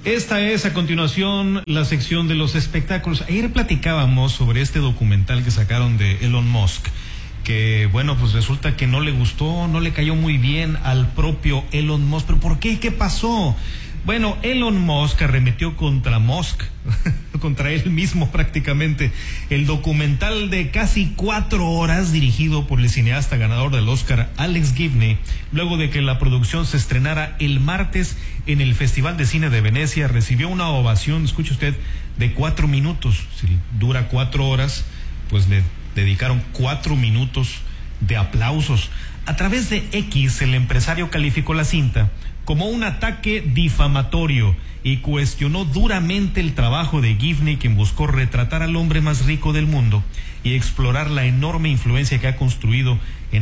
Esta es a continuación la sección de los espectáculos. Ayer platicábamos sobre este documental que sacaron de Elon Musk, que bueno, pues resulta que no le gustó, no le cayó muy bien al propio Elon Musk. ¿Pero por qué? ¿Qué pasó? Bueno, Elon Musk arremetió contra Musk, contra él mismo prácticamente. El documental de casi 4 horas, dirigido por el cineasta ganador del Oscar, Alex Gibney, luego de que la producción se estrenara el martes en el Festival de Cine de Venecia, recibió una ovación, escuche usted, de 4 minutos. Si dura 4 horas, pues le dedicaron 4 minutos de aplausos. A través de X, el empresario calificó la cinta como un ataque difamatorio y cuestionó duramente el trabajo de Gibney, quien buscó retratar al hombre más rico del mundo y explorar la enorme influencia que ha construido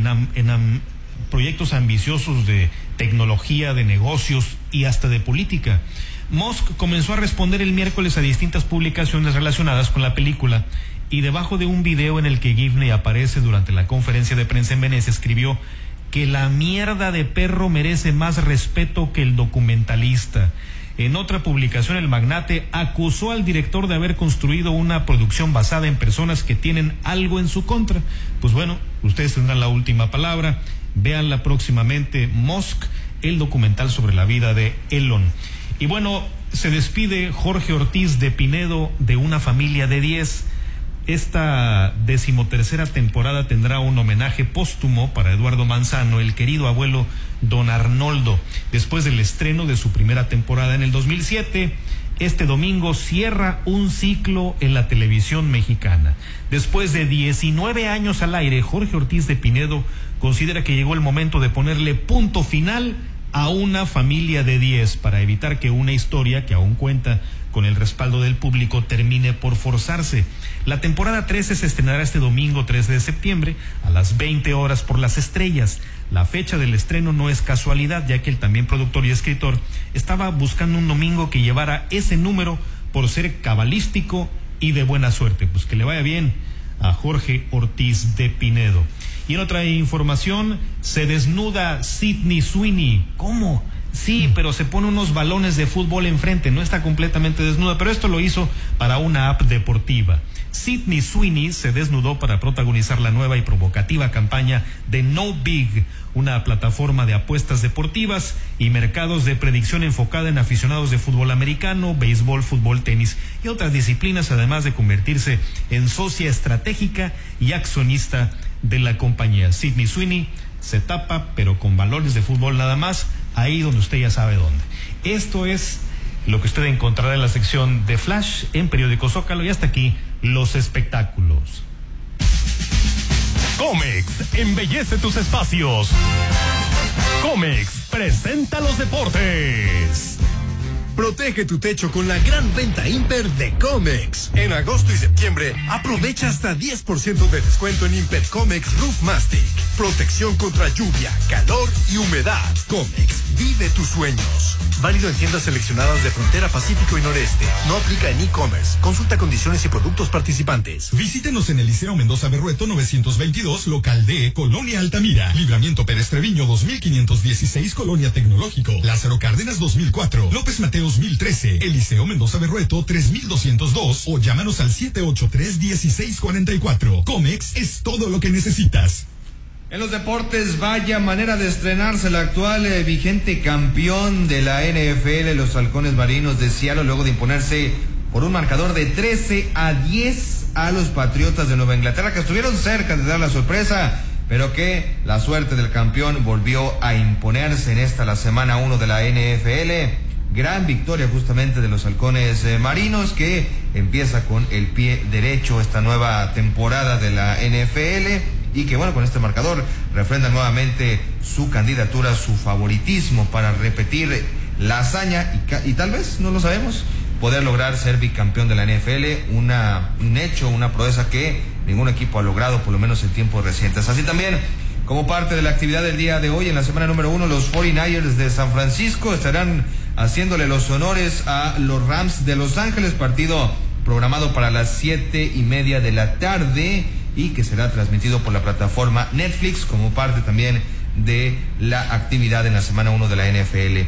en proyectos ambiciosos de tecnología, de negocios y hasta de política. Musk comenzó a responder el miércoles a distintas publicaciones relacionadas con la película, y debajo de un video en el que Gibney aparece durante la conferencia de prensa en Venecia, escribió que la mierda de perro merece más respeto que el documentalista. En otra publicación, el magnate acusó al director de haber construido una producción basada en personas que tienen algo en su contra. Pues bueno, ustedes tendrán la última palabra. Véanla próximamente, Musk, el documental sobre la vida de Elon. Y bueno, se despide Jorge Ortiz de Pinedo de Una familia de 10. Esta 13ª temporada tendrá un homenaje póstumo para Eduardo Manzano, el querido abuelo don Arnoldo. Después del estreno de su primera temporada en el 2007, este domingo cierra un ciclo en la televisión mexicana. Después de 19 años al aire, Jorge Ortiz de Pinedo considera que llegó el momento de ponerle punto final a Una familia de 10 para evitar que una historia que aún cuenta con el respaldo del público termine por forzarse. La temporada 13 se estrenará este domingo 13 de septiembre a las 20 horas por Las Estrellas. La fecha del estreno no es casualidad, ya que el también productor y escritor estaba buscando un domingo que llevara ese número por ser cabalístico y de buena suerte. Pues que le vaya bien a Jorge Ortiz de Pinedo. Y en otra información, se desnuda Sydney Sweeney. ¿Cómo? Sí, pero se pone unos balones de fútbol enfrente, no está completamente desnuda, pero esto lo hizo para una app deportiva. Sydney Sweeney se desnudó para protagonizar la nueva y provocativa campaña de No Big, una plataforma de apuestas deportivas y mercados de predicción enfocada en aficionados de fútbol americano, béisbol, fútbol, tenis y otras disciplinas, además de convertirse en socia estratégica y accionista de la compañía. Sydney Sweeney se tapa, pero con balones de fútbol nada más, ahí donde usted ya sabe dónde. Esto es lo que usted encontrará en la sección de Flash en Periódico Zócalo, y hasta aquí los espectáculos. Comex embellece tus espacios. Comex presenta los deportes. Protege tu techo con la gran venta Imper de Comex. En agosto y septiembre, aprovecha hasta 10% de descuento en Imper Comex Roof Mastic. Protección contra lluvia, calor y humedad. Comex, vive tus sueños. Válido en tiendas seleccionadas de Frontera Pacífico y Noreste. No aplica en e-commerce. Consulta condiciones y productos participantes. Visítenos en el Liceo Mendoza Berrueto 922, local D, Colonia Altamira. Libramiento Pérez Treviño 2516, Colonia Tecnológico. Lázaro Cárdenas 2004. López Mateos 1013. Eliseo Mendoza Berrueto 3202. O llámanos al 783-1644. Comex es todo lo que necesitas. En los deportes, vaya manera de estrenarse el actual vigente campeón de la NFL, los Halcones Marinos de Seattle, luego de imponerse por un marcador de 13-10 a los Patriotas de Nueva Inglaterra, que estuvieron cerca de dar la sorpresa, pero que la suerte del campeón volvió a imponerse en esta, la semana 1 de la NFL. Gran victoria justamente de los Halcones Marinos, que empieza con el pie derecho esta nueva temporada de la NFL. Y que bueno, con este marcador refrenda nuevamente su candidatura, su favoritismo para repetir la hazaña y tal vez, no lo sabemos, poder lograr ser bicampeón de la NFL, un hecho, una proeza que ningún equipo ha logrado, por lo menos en tiempos recientes. Así también, como parte de la actividad del día de hoy, en la semana número 1, los 49ers de San Francisco estarán haciéndole los honores a los Rams de Los Ángeles, partido programado para las 7:30 de la tarde, y que será transmitido por la plataforma Netflix como parte también de la actividad en la semana 1 de la NFL.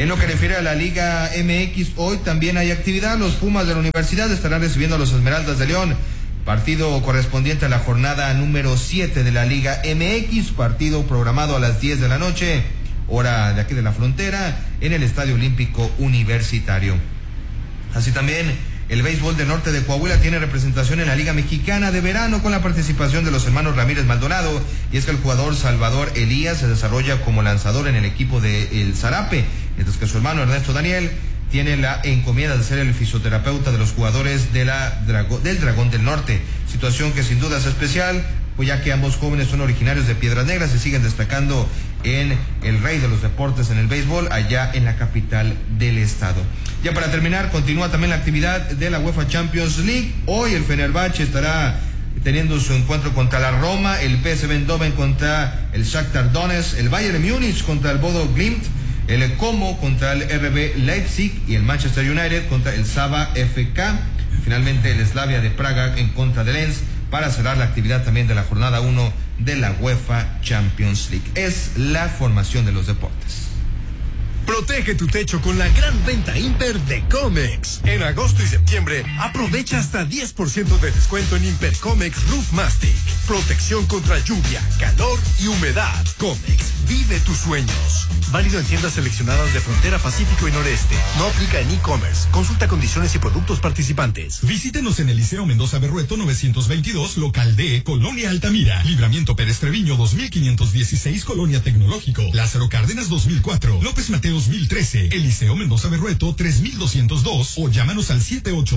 En lo que refiere a la Liga MX, hoy también hay actividad. Los Pumas de la Universidad estarán recibiendo a los Esmeraldas de León. Partido correspondiente a la jornada número 7 de la Liga MX. Partido programado a las 10 de la noche, hora de aquí de la frontera, en el Estadio Olímpico Universitario. Así también, el béisbol del norte de Coahuila tiene representación en la Liga Mexicana de Verano con la participación de los hermanos Ramírez Maldonado, y es que el jugador Salvador Elías se desarrolla como lanzador en el equipo de El Zarape, mientras que su hermano Ernesto Daniel tiene la encomienda de ser el fisioterapeuta de los jugadores de del Dragón del Norte, situación que sin duda es especial, pues ya que ambos jóvenes son originarios de Piedras Negras y siguen destacando en el rey de los deportes en el béisbol, allá en la capital del estado. Ya para terminar, continúa también la actividad de la UEFA Champions League. Hoy el Fenerbahce estará teniendo su encuentro contra la Roma, el PSV Eindhoven contra el Shakhtar Donetsk, el Bayern Múnich contra el Bodo Glimt, el Como contra el RB Leipzig y el Manchester United contra el Saba FK. Finalmente el Slavia de Praga en contra de Lens, para cerrar la actividad también de la jornada 1 de la UEFA Champions League. Es la formación de los deportes. Protege tu techo con la gran venta Imper de Comex. En agosto y septiembre, aprovecha hasta 10% de descuento en Imper Comex Roof Mastic. Protección contra lluvia, calor y humedad. Comex, vive tus sueños. Válido en tiendas seleccionadas de Frontera Pacífico y Noreste. No aplica en e-commerce. Consulta condiciones y productos participantes. Visítenos en el Liceo Mendoza Berrueto 922, local D, Colonia Altamira. Libramiento Pérez Treviño 2516, Colonia Tecnológico. Lázaro Cárdenas 2004. López Mateos 1013. Eliseo Mendoza Berrueto 3202. O llámanos al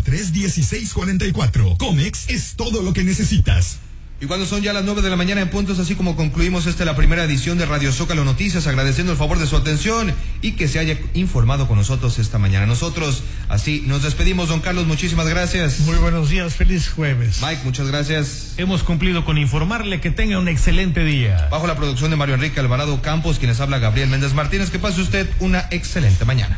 783-1644. Comex es todo lo que necesitas. Y cuando son ya las 9 de la mañana en puntos, así como concluimos la primera edición de Radio Zócalo Noticias, agradeciendo el favor de su atención y que se haya informado con nosotros esta mañana. Nosotros así nos despedimos. Don Carlos, muchísimas gracias. Muy buenos días, feliz jueves. Mike, muchas gracias. Hemos cumplido con informarle. Que tenga un excelente día. Bajo la producción de Mario Enrique Alvarado Campos, quienes habla Gabriel Méndez Martínez, que pase usted una excelente mañana.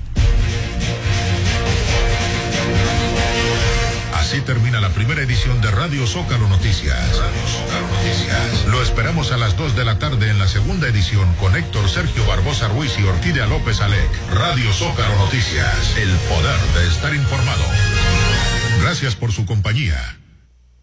Así termina la primera edición de Radio Zócalo Noticias. Lo esperamos a las 2 de la tarde en la segunda edición con Héctor Sergio Barbosa Ruiz y Orquídea López Alec. Radio Zócalo Noticias, el poder de estar informado. Gracias por su compañía.